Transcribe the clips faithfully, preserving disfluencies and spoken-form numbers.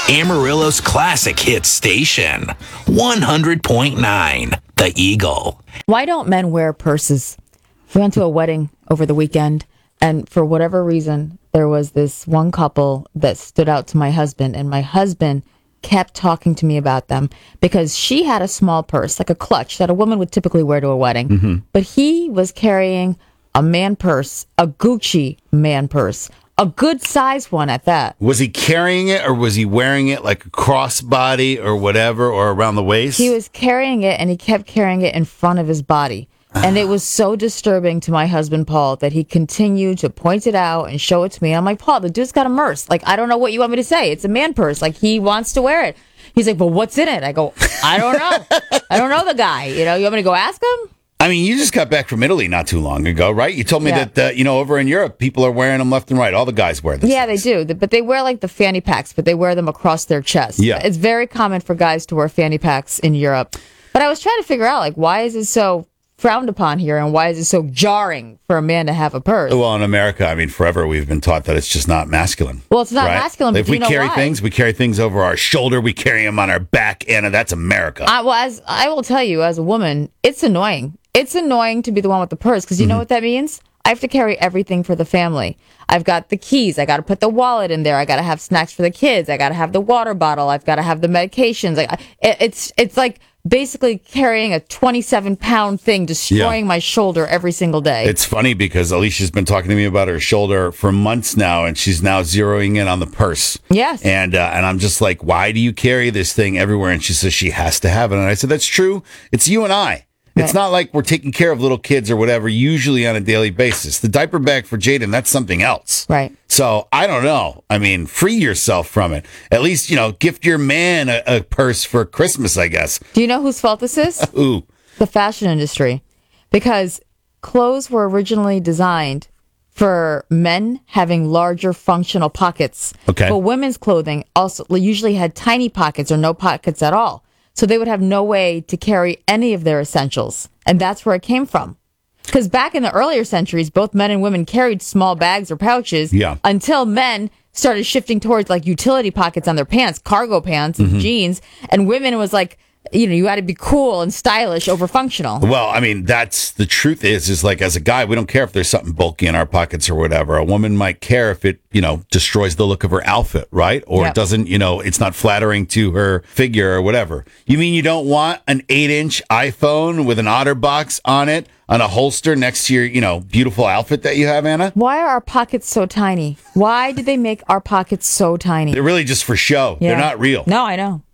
Amarillo's classic hit station, one hundred point nine, The Eagle. Why don't men wear purses? We went to a wedding over the weekend, and for whatever reason, there was this one couple that stood out to my husband, and my husband kept talking to me about them because she had a small purse, like a clutch that a woman would typically wear to a wedding. Mm-hmm. But he was carrying a man purse, a Gucci man purse, a good size one at that. Was he carrying it or was he wearing it like a crossbody or whatever or around the waist? He was carrying it and he kept carrying it in front of his body. And it was so disturbing to my husband, Paul, that he continued to point it out and show it to me. I'm like, Paul, the dude's got a purse. Like, I don't know what you want me to say. It's a man purse. Like, he wants to wear it. He's like, well, what's in it? I go, I don't know. I don't know the guy. You know, you want me to go ask him? I mean, you just got back from Italy not too long ago, right? You told me Yeah. that, uh, you know, over in Europe, people are wearing them left and right. All the guys wear them. Yeah, they do. But they wear, like, the fanny packs, but they wear them across their chest. Yeah. It's very common for guys to wear fanny packs in Europe. But I was trying to figure out, like, why is it so frowned upon here, and why is it so jarring for a man to have a purse? Well, in America, I mean, forever we've been taught that it's just not masculine. Well, it's not right? masculine, but if do we you know carry why? things, we carry things over our shoulder, we carry them on our back, and that's America. I, well, as I will tell you, as a woman, it's annoying. It's annoying to be the one with the purse, because you Mm-hmm. know what that means? I have to carry everything for the family. I've got the keys. I got to put the wallet in there. I got to have snacks for the kids. I got to have the water bottle. I've got to have the medications. Like it, it's it's like basically carrying a twenty-seven pound thing, destroying Yeah. my shoulder every single day. It's funny because Alicia's been talking to me about her shoulder for months now, and she's now zeroing in on the purse. Yes. And uh, and I'm just like, why do you carry this thing everywhere? And she says she has to have it. And I said, that's true. It's you and I. It's Right. not like we're taking care of little kids or whatever, usually on a daily basis. The diaper bag for Jaden, that's something else. Right. So I don't know. I mean, free yourself from it. At least, you know, gift your man a, a purse for Christmas, I guess. Do you know whose fault this is? Ooh. The fashion industry. Because clothes were originally designed for men having larger functional pockets. Okay. But women's clothing also usually had tiny pockets or no pockets at all. So they would have no way to carry any of their essentials. And that's where it came from. Because back in the earlier centuries, both men and women carried small bags or pouches Yeah. until men started shifting towards like utility pockets on their pants, cargo pants and jeans. And women was like, you know, you had to be cool and stylish over functional. Well, I mean, that's the truth is, is like as a guy, we don't care if there's something bulky in our pockets or whatever. A woman might care if it, you know, destroys the look of her outfit, right? Or Yep. it doesn't, you know, it's not flattering to her figure or whatever. You mean you don't want an eight inch iPhone with an OtterBox on it on a holster next to your, you know, beautiful outfit that you have, Anna? Why are our pockets so tiny? Why did they make our pockets so tiny? They're really just for show. Yeah. They're not real. No, I know.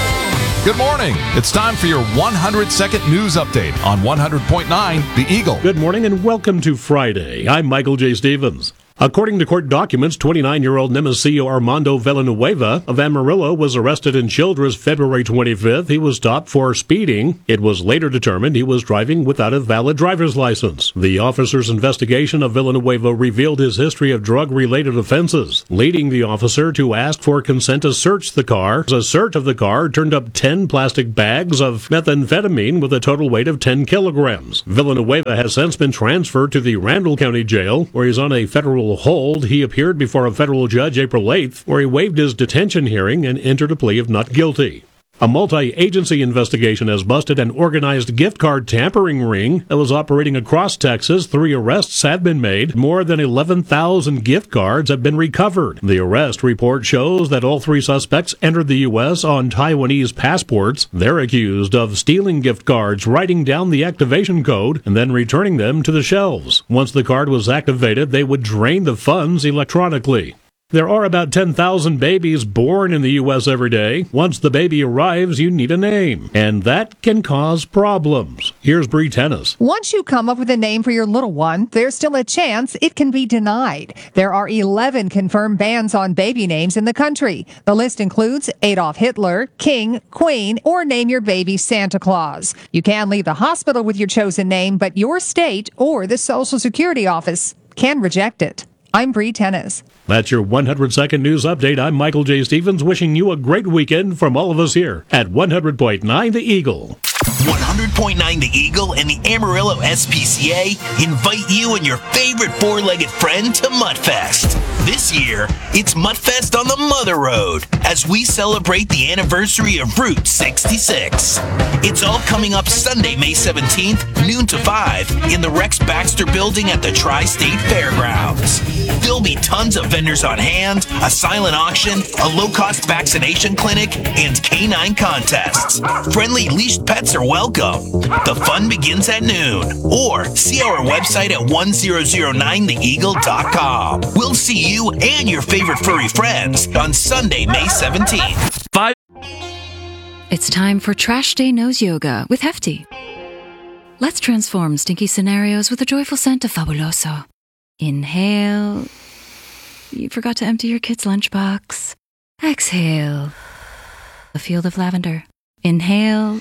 Good morning. It's time for your one hundred second news update on one hundred point nine The Eagle. Good morning and welcome to Friday. I'm Michael J. Stevens. According to court documents, twenty-nine-year-old Nemesio Armando Villanueva of Amarillo was arrested in Childress February twenty-fifth. He was stopped for speeding. It was later determined he was driving without a valid driver's license. The officer's investigation of Villanueva revealed his history of drug-related offenses, leading the officer to ask for consent to search the car. A search of the car turned up ten plastic bags of methamphetamine with a total weight of ten kilograms. Villanueva has since been transferred to the Randall County Jail, where he's on a federal hold. He appeared before a federal judge April eighth, where he waived his detention hearing and entered a plea of not guilty. A multi-agency investigation has busted an organized gift card tampering ring that was operating across Texas. Three arrests have been made. More than eleven thousand gift cards have been recovered. The arrest report shows that all three suspects entered the U S on Taiwanese passports. They're accused of stealing gift cards, writing down the activation code, and then returning them to the shelves. Once the card was activated, they would drain the funds electronically. There are about ten thousand babies born in the U S every day. Once the baby arrives, you need a name, and that can cause problems. Here's Bree Tennis. Once you come up with a name for your little one, there's still a chance it can be denied. There are eleven confirmed bans on baby names in the country. The list includes Adolf Hitler, King, Queen, or name your baby Santa Claus. You can leave the hospital with your chosen name, but your state or the Social Security office can reject it. I'm Bree Tennis. That's your one hundred second news update. I'm Michael J. Stevens, wishing you a great weekend from all of us here at one hundred point nine The Eagle. one hundred point nine The Eagle and the Amarillo S P C A invite you and your favorite four-legged friend to Muttfest. This year, it's Muttfest on the Mother Road as we celebrate the anniversary of Route sixty-six. It's all coming up Sunday, May seventeenth, noon to five, in the Rex Baxter Building at the Tri-State Fairgrounds. There'll be tons of vendors on hand, a silent auction, a low-cost vaccination clinic, and canine contests. Friendly leashed pets are welcome. The fun begins at noon. Or see our website at one thousand nine the eagle dot com. We'll see you and your favorite furry friends on Sunday, May seventeenth. Five. It's time for Trash Day Nose Yoga with Hefty. Let's transform stinky scenarios with a joyful scent of Fabuloso. Inhale. You forgot to empty your kid's lunchbox. Exhale. A field of lavender. Inhale.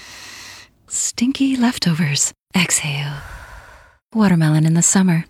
Stinky leftovers. Exhale. Watermelon in the summer.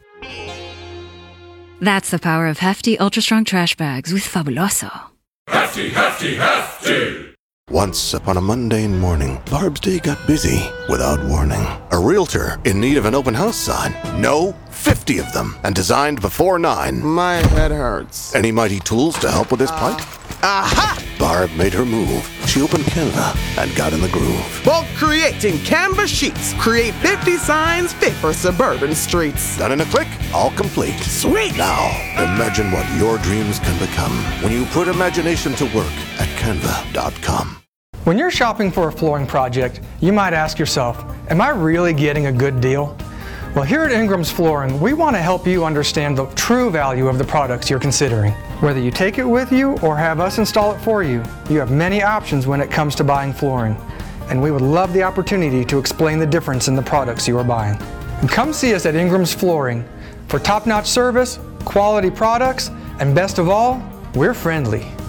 That's the power of Hefty Ultra Strong Trash Bags with Fabuloso. Hefty, hefty, hefty! Once upon a mundane morning, Barb's day got busy without warning. A realtor in need of an open house sign. No, fifty of them, and designed before nine. My head hurts. Any mighty tools to help with this plight? Aha! Barb made her move. She opened Canva and got in the groove. Bulk creating Canva sheets. Create fifty signs fit for suburban streets. Done in a click, all complete. Sweet! Now, imagine what your dreams can become when you put imagination to work at canva dot com. When you're shopping for a flooring project, you might ask yourself, am I really getting a good deal? Well, here at Ingram's Flooring, we want to help you understand the true value of the products you're considering. Whether you take it with you or have us install it for you, you have many options when it comes to buying flooring. And we would love the opportunity to explain the difference in the products you are buying. And come see us at Ingram's Flooring for top-notch service, quality products, and best of all, we're friendly.